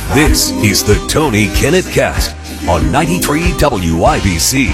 This is the Tony Kinnett Cast on 93 WIBC.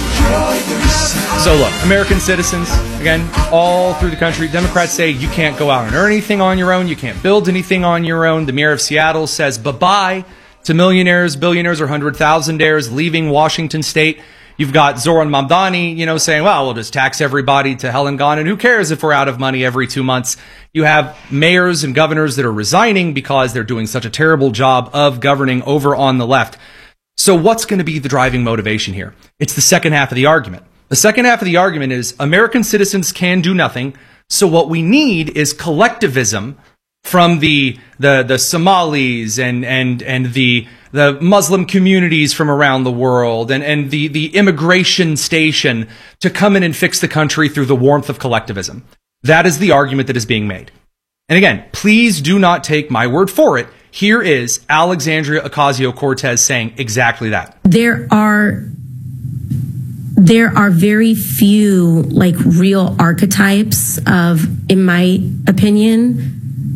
So look, American citizens, again, all through the country, Democrats say you can't go out and earn anything on your own, you can't build anything on your own. The mayor of Seattle says bye-bye to millionaires, billionaires, or 100,000-aires leaving Washington state. You've got Zoran Mamdani, saying, well, we'll just tax everybody to hell and gone, and who cares if we're out of money every 2 months? You have mayors and governors that are resigning because they're doing such a terrible job of governing over on the left. So what's going to be the driving motivation here? It's the second half of the argument. The second half of the argument is American citizens can do nothing, so what we need is collectivism from the Somalis and the Muslim communities from around the world and the immigration station to come in and fix the country through the warmth of collectivism. That is the argument that is being made. And again, please do not take my word for it. Here is Alexandria Ocasio-Cortez saying exactly that. There are very few real archetypes of, in my opinion,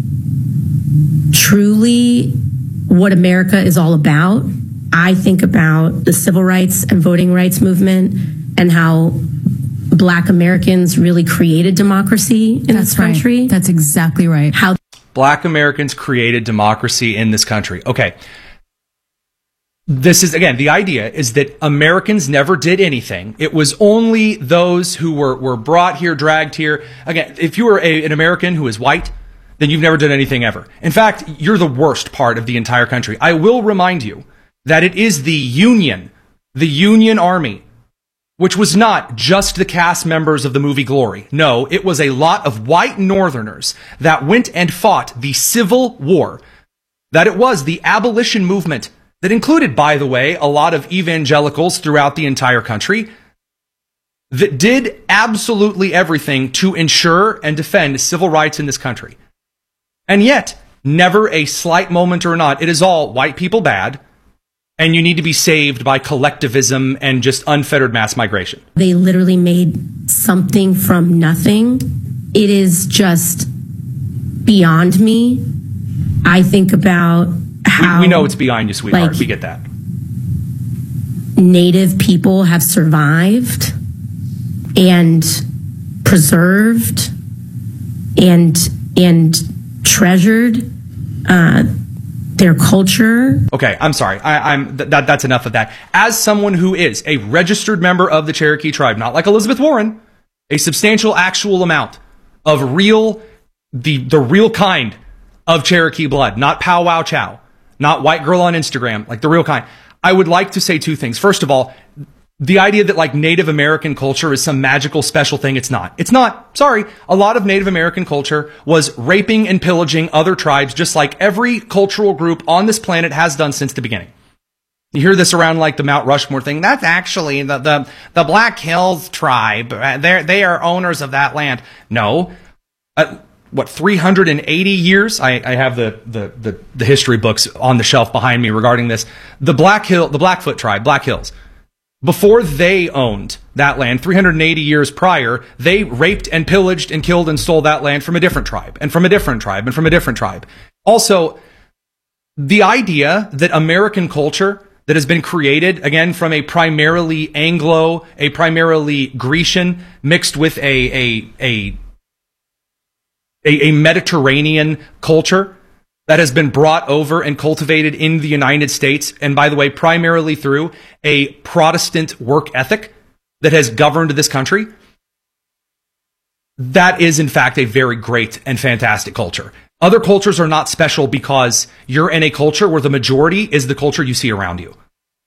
truly what America is all about. I think about the civil rights and voting rights movement and how Black Americans really created democracy in this country. Right. That's exactly right. How Black Americans created democracy in this country. Okay. This is, again, the idea is that Americans never did anything. It was only those who were brought here, dragged here. Again, if you were an American who is white, then you've never done anything ever. In fact, you're the worst part of the entire country. I will remind you that it is the Union Army, which was not just the cast members of the movie Glory. No, it was a lot of white Northerners that went and fought the Civil War. That it was the abolition movement that included, by the way, a lot of evangelicals throughout the entire country that did absolutely everything to ensure and defend civil rights in this country. And yet, never a slight moment or not, it is all white people bad, and you need to be saved by collectivism and just unfettered mass migration. they literally made something from nothing. It is just beyond me. I think about how We know it's behind you, sweetheart. We get that. Native people have survived and preserved and treasured their culture. Okay, I'm sorry. That's enough of that. As someone who is a registered member of the Cherokee tribe, not like Elizabeth Warren, a substantial actual amount of the real kind of Cherokee blood, not Pow Wow Chow, not white girl on Instagram, like the real kind. I would like to say two things. First of all, the idea that Native American culture is some magical special thing, it's not. It's not. Sorry. A lot of Native American culture was raping and pillaging other tribes, just like every cultural group on this planet has done since the beginning. You hear this around the Mount Rushmore thing. That's actually the Black Hills tribe. They are owners of that land. No. 380 years? I have the history books on the shelf behind me regarding this. The Blackfoot tribe, Black Hills. Before they owned that land, 380 years prior, they raped and pillaged and killed and stole that land from a different tribe, and from a different tribe, and from a different tribe. Also, the idea that American culture that has been created, again, from a primarily Anglo, a primarily Grecian, mixed with a Mediterranean culture that has been brought over and cultivated in the United States, and by the way, primarily through a Protestant work ethic that has governed this country, that is, in fact, a very great and fantastic culture. Other cultures are not special because you're in a culture where the majority is the culture you see around you.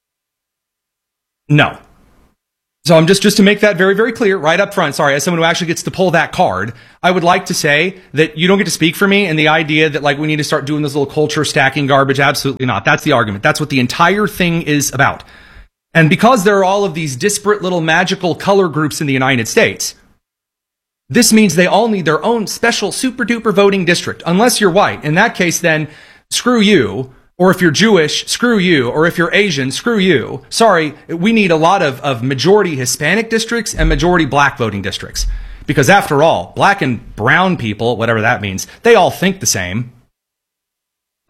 No. So I'm just to make that very, very clear right up front, sorry, as someone who actually gets to pull that card, I would like to say that you don't get to speak for me and the idea that we need to start doing this little culture stacking garbage. Absolutely not. That's the argument. That's what the entire thing is about. And because there are all of these disparate little magical color groups in the United States, this means they all need their own special super duper voting district, unless you're white. In that case, then screw you. Or if you're Jewish, screw you. Or if you're Asian, screw you. Sorry, we need a lot of majority Hispanic districts and majority black voting districts. Because after all, black and brown people, whatever that means, they all think the same.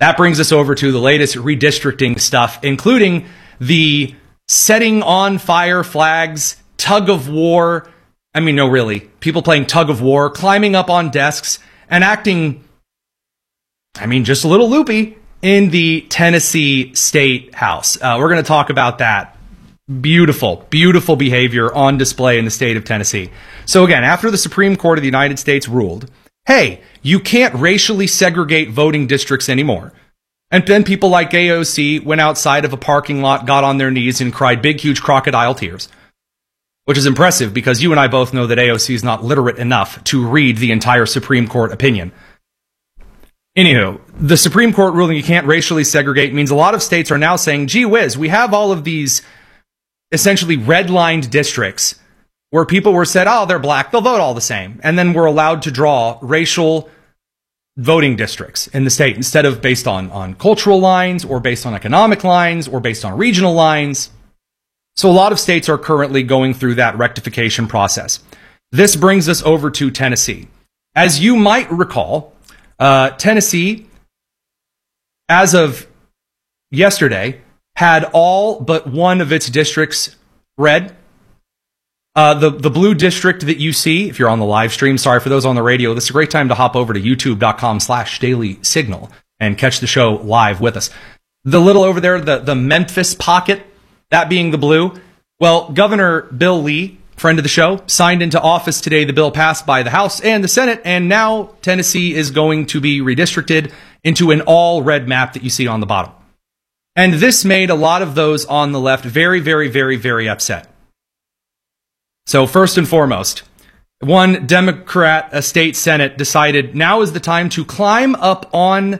That brings us over to the latest redistricting stuff, including the setting on fire flags, tug of war. I mean, no, really. People playing tug of war, climbing up on desks, and acting, just a little loopy in the Tennessee State House. We're going to talk about that. Beautiful, beautiful behavior on display in the state of Tennessee. So again, after the Supreme Court of the United States ruled, hey, you can't racially segregate voting districts anymore. And then people like AOC went outside of a parking lot, got on their knees, and cried big, huge crocodile tears. Which is impressive because you and I both know that AOC is not literate enough to read the entire Supreme Court opinion. Anywho, the Supreme Court ruling you can't racially segregate means a lot of states are now saying, gee whiz, we have all of these essentially redlined districts where people were said, oh, they're black, they'll vote all the same. And then we're allowed to draw racial voting districts in the state instead of based on cultural lines or based on economic lines or based on regional lines. So a lot of states are currently going through that rectification process. This brings us over to Tennessee. As you might recall, Tennessee, as of yesterday, had all but one of its districts red. The blue district that you see, if you're on the live stream, sorry for those on the radio, this is a great time to hop over to youtube.com/dailysignal and catch the show live with us. The little over there, the Memphis pocket, that being the blue. Well, Governor Bill Lee, friend of the show, signed into office today. The bill passed by the House and the Senate, and now Tennessee is going to be redistricted into an all red map that you see on the bottom. And this made a lot of those on the left very, very, very, very upset. So first and foremost, one Democrat, a state Senate, decided now is the time to climb up on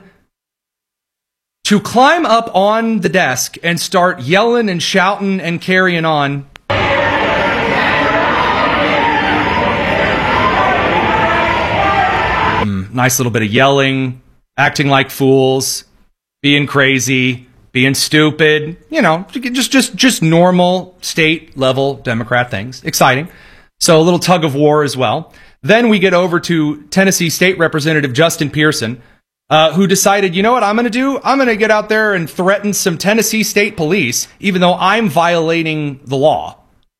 the desk and start yelling and shouting and carrying on. Nice little bit of yelling, acting like fools, being crazy, being stupid, just normal state level Democrat things. Exciting. So a little tug of war as well. Then we get over to Tennessee State Representative Justin Pearson, who decided, you know what I'm going to do? I'm going to get out there and threaten some Tennessee State police, even though I'm violating the law.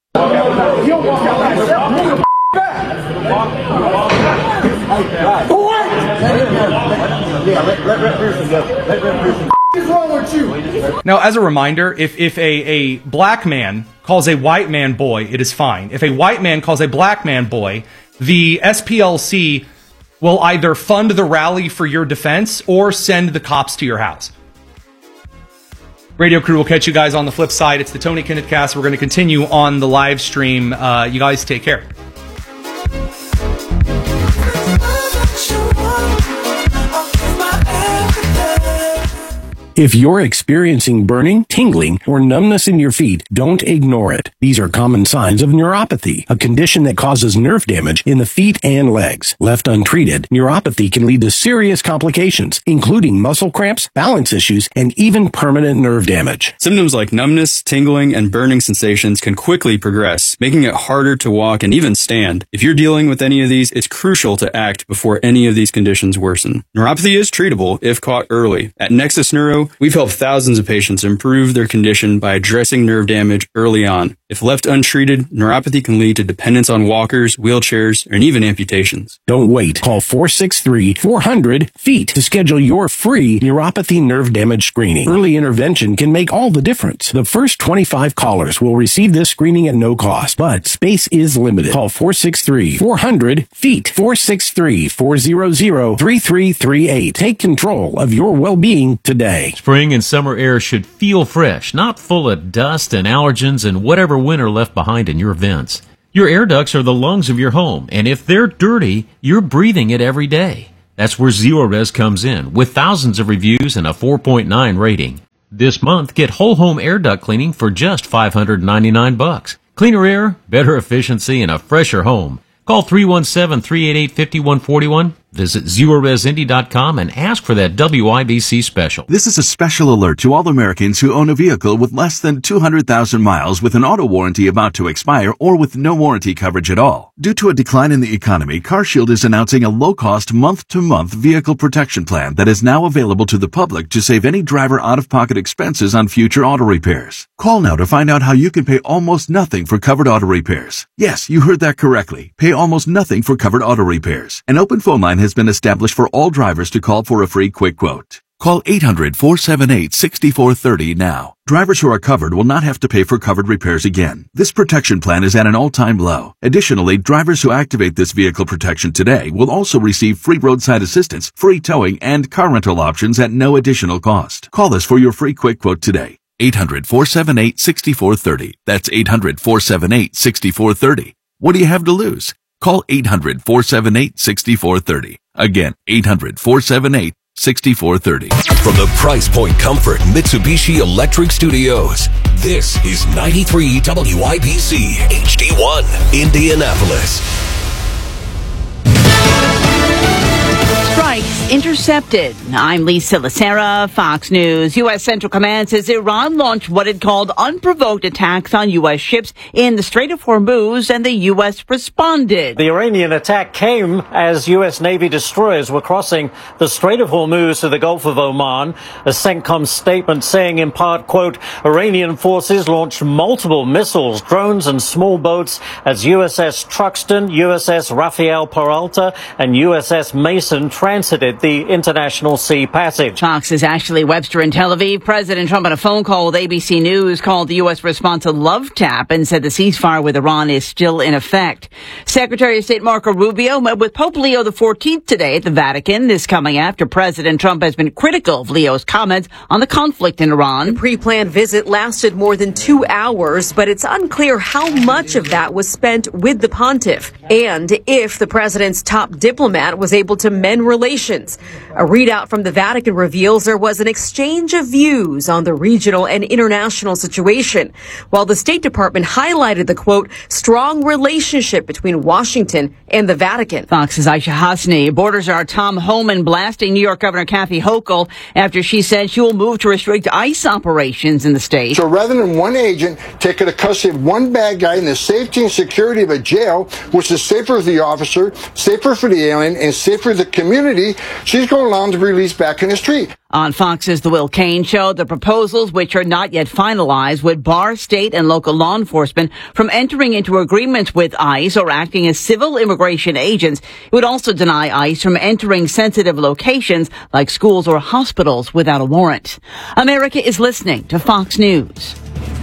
Now, as a reminder, if a black man calls a white man boy, it is fine. If a white man calls a black man boy, the SPLC will either fund the rally for your defense or send the cops to your house. Radio crew will catch you guys on the flip side. It's the Tony Kinnett Cast. We're going to continue on the live stream. You guys take care. If you're experiencing burning, tingling, or numbness in your feet, don't ignore it. These are common signs of neuropathy, a condition that causes nerve damage in the feet and legs. Left untreated, neuropathy can lead to serious complications, including muscle cramps, balance issues, and even permanent nerve damage. Symptoms like numbness, tingling, and burning sensations can quickly progress, making it harder to walk and even stand. If you're dealing with any of these, it's crucial to act before any of these conditions worsen. Neuropathy is treatable if caught early. At Nexus Neuro, we've helped thousands of patients improve their condition by addressing nerve damage early on. If left untreated, neuropathy can lead to dependence on walkers, wheelchairs, and even amputations. Don't wait. Call 463-400-FEET to schedule your free neuropathy nerve damage screening. Early intervention can make all the difference. The first 25 callers will receive this screening at no cost, but space is limited. Call 463-400-FEET. 463-400-3338. Take control of your well-being today. Spring and summer air should feel fresh, not full of dust and allergens and whatever winter left behind in your vents. Your air ducts are the lungs of your home, and if they're dirty, you're breathing it every day. That's where Zerorez comes in, with thousands of reviews and a 4.9 rating. This month, get whole home air duct cleaning for just $599. Cleaner air, better efficiency, and a fresher home. Call 317-388-5141. Visit ZeroResIndy.com and ask for that WIBC special. This is a special alert to all Americans who own a vehicle with less than 200,000 miles with an auto warranty about to expire or with no warranty coverage at all. Due to a decline in the economy, CarShield is announcing a low-cost month-to-month vehicle protection plan that is now available to the public to save any driver out-of-pocket expenses on future auto repairs. Call now to find out how you can pay almost nothing for covered auto repairs. Yes, you heard that correctly. Pay almost nothing for covered auto repairs. An open phone line has been established for all drivers to call for a free quick quote. Call 800-478-6430 now. Drivers who are covered will not have to pay for covered repairs again. This protection plan is at an all-time low. Additionally, drivers who activate this vehicle protection today will also receive free roadside assistance, free towing, and car rental options at no additional cost. Call us for your free quick quote today. 800-478-6430. That's 800-478-6430. What do you have to lose? Call 800-478-6430. Again, 800-478-6430. From the Price Point Comfort Mitsubishi Electric Studios, this is 93 WIBC HD1, Indianapolis. Strikes intercepted. I'm Lisa Lacera, Fox News. U.S. Central Command says Iran launched what it called unprovoked attacks on U.S. ships in the Strait of Hormuz, and the U.S. responded. The Iranian attack came as U.S. Navy destroyers were crossing the Strait of Hormuz to the Gulf of Oman. A CENTCOM statement saying, in part, quote, Iranian forces launched multiple missiles, drones, and small boats as USS Truxtun, USS Rafael Peralta, and USS Mason transited the international sea passage. Fox's Ashley Webster in Tel Aviv. President Trump on a phone call with ABC News called the U.S. response a love tap and said the ceasefire with Iran is still in effect. Secretary of State Marco Rubio met with Pope Leo XIV today at the Vatican. This coming after President Trump has been critical of Leo's comments on the conflict in Iran. The pre-planned visit lasted more than 2 hours, but it's unclear how much of that was spent with the pontiff and if the president's top diplomat was able to mend relations. A readout from the Vatican reveals there was an exchange of views on the regional and international situation, while the State Department highlighted the, quote, strong relationship between Washington and the Vatican. Fox's Aisha Hasni. Borders are Tom Homan blasting New York Governor Kathy Hochul after she said she will move to restrict ICE operations in the state. So rather than one agent taking the custody of one bad guy in the safety and security of a jail, which is safer for the officer, safer for the alien, and safer for the community, she's going to allow him to be released back in the street. On Fox's The Will Cain Show, the proposals, which are not yet finalized, would bar state and local law enforcement from entering into agreements with ICE or acting as civil immigration agents. It would also deny ICE from entering sensitive locations like schools or hospitals without a warrant. America is listening to Fox News.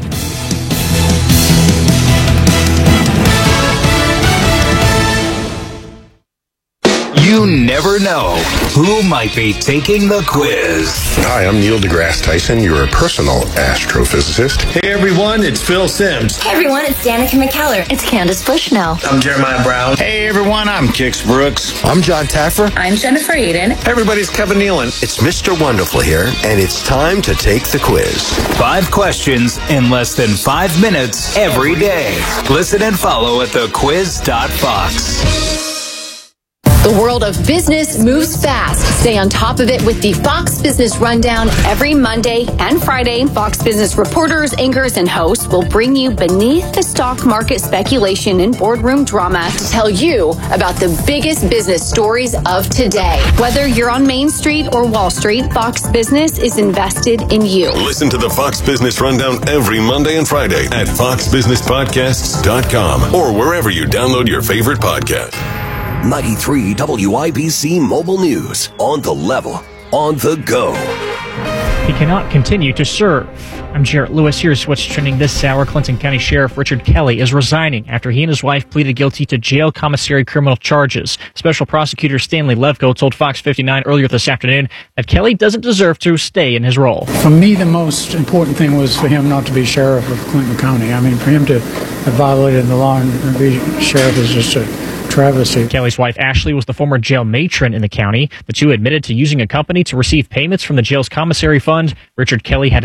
You never know who might be taking the quiz. Hi, I'm Neil deGrasse Tyson, your personal astrophysicist. Hey everyone, it's Phil Sims. Hey everyone, it's Danica McKellar. It's Candace Bushnell. I'm Jeremiah Brown. Hey everyone, I'm Kix Brooks. I'm John Taffer. I'm Jennifer Aiden. Hey everybody, it's Kevin Nealon. It's Mr. Wonderful here, and it's time to take the quiz. 5 questions in less than 5 minutes every day. Listen and follow at thequiz.fox. The world of business moves fast. Stay on top of it with the Fox Business Rundown every Monday and Friday. Fox Business reporters, anchors, and hosts will bring you beneath the stock market speculation and boardroom drama to tell you about the biggest business stories of today. Whether you're on Main Street or Wall Street, Fox Business is invested in you. Listen to the Fox Business Rundown every Monday and Friday at foxbusinesspodcasts.com or wherever you download your favorite podcast. 93 WIBC Mobile News. On the level. On the go. He cannot continue to serve. I'm Jarrett Lewis. Here's what's trending this hour. Clinton County Sheriff Richard Kelly is resigning after he and his wife pleaded guilty to jail commissary criminal charges. Special Prosecutor Stanley Levko told Fox 59 earlier this afternoon that Kelly doesn't deserve to stay in his role. For me, the most important thing was for him not to be sheriff of Clinton County. I mean, for him to have violated the law and be sheriff is just a travesty. Kelly's wife, Ashley, was the former jail matron in the county. The two admitted to using a company to receive payments from the jail's commissary fund. Richard Kelly had